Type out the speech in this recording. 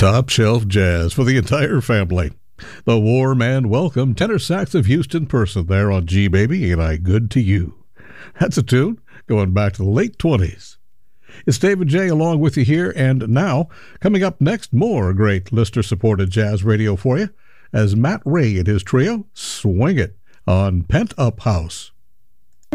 Top shelf jazz for the entire family. The warm and welcome tenor sax of Houston person there on G Baby, Ain't I Good to You? That's a tune going back to the late 20s. It's David J. along with you here, and now, coming up next, more great listener-supported jazz radio for you, as Matt Ray and his trio swing it on Pent Up House.